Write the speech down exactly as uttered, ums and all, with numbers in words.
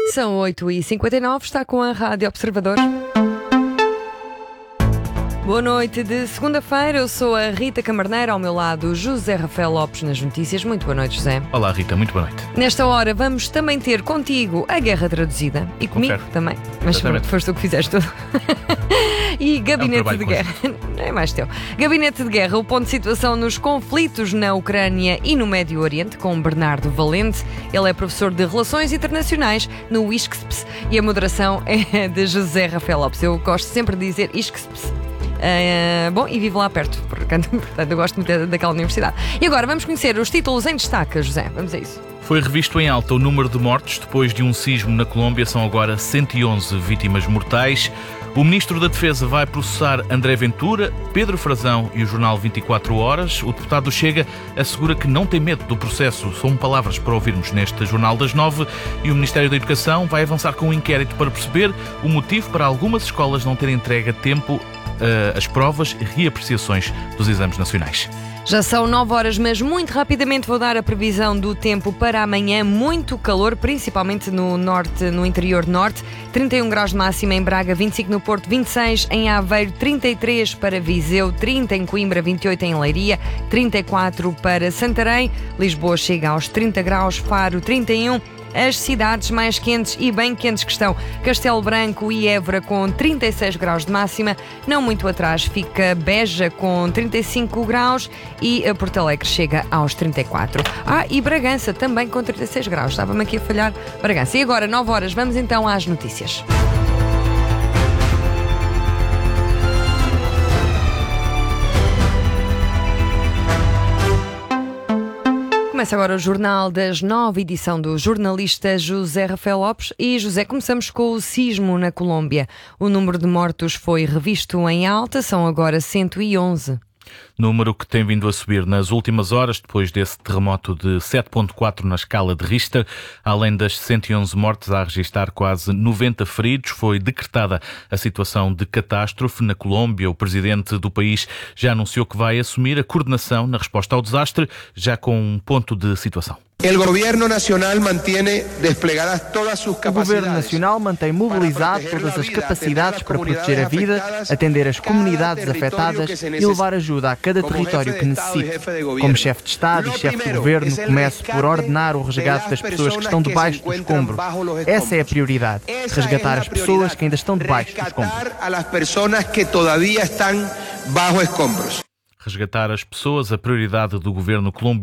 São oito e cinquenta e nove, está com a Rádio Observador. Boa noite de segunda-feira, eu sou a Rita Camarneiro, ao meu lado José Rafael Lopes nas notícias. Muito boa noite, José. Olá, Rita, muito boa noite. Nesta hora vamos também ter contigo a Guerra Traduzida e comigo Confere. também, mas pronto, foste tu que fizeste tudo. E Gabinete é um de Guerra, não é mais teu. Gabinete de Guerra, o ponto de situação nos conflitos na Ucrânia e no Médio Oriente, com Bernardo Valente. Ele é professor de Relações Internacionais no I S C S P S e a moderação é de José Rafael Lopes. Eu gosto sempre de dizer I S C S P S. Uh, bom, e vivo lá perto, portanto, portanto eu gosto muito daquela universidade. E agora vamos conhecer os títulos em destaque, José. Vamos a isso. Foi revisto em alta o número de mortos depois de um sismo na Colômbia. São agora cento e onze vítimas mortais. O Ministro da Defesa vai processar André Ventura, Pedro Frazão e o jornal vinte e quatro horas. O deputado do Chega assegura que não tem medo do processo. São palavras para ouvirmos neste Jornal das Nove. E o Ministério da Educação vai avançar com um inquérito para perceber o motivo para algumas escolas não terem entregue a tempo uh, as provas e reapreciações dos exames nacionais. Já são nove horas, mas muito rapidamente vou dar a previsão do tempo para amanhã. Muito calor, principalmente no norte, no interior norte. trinta e um graus de máxima em Braga, vinte e cinco no Porto, vinte e seis em Aveiro, trinta e três para Viseu, trinta em Coimbra, vinte e oito em Leiria, trinta e quatro para Santarém. Lisboa chega aos trinta graus, Faro trinta e um. As cidades mais quentes e bem quentes que estão Castelo Branco e Évora com trinta e seis graus de máxima. Não muito atrás fica Beja com trinta e cinco graus e Porto Alegre chega aos trinta e quatro. Ah, e Bragança também com trinta e seis graus. Estava-me aqui a falhar Bragança. E agora, nove horas, vamos então às notícias. Começa agora o Jornal das Nove, edição do jornalista José Rafael Lopes. E, José, começamos com o sismo na Colômbia. O número de mortos foi revisto em alta, são agora cento e onze. Número que tem vindo a subir nas últimas horas, depois desse terremoto de sete ponto quatro na escala de Richter. Além das cento e onze mortes, a registrar quase noventa feridos. Foi decretada a situação de catástrofe na Colômbia. O presidente do país já anunciou que vai assumir a coordenação na resposta ao desastre, já com um ponto de situação. O Governo Nacional mantém desplegadas todas as suas O capacidades. Governo Nacional mantém mobilizado todas as capacidades para proteger a vida, atender as comunidades afetadas e levar ajuda a cada território que necessite. Como chefe de Estado e chefe de Governo, começo por ordenar o resgate das pessoas que estão debaixo dos escombros. Essa é a prioridade, resgatar as pessoas que ainda estão debaixo dos escombros. Resgatar as pessoas, a prioridade do governo colombiano.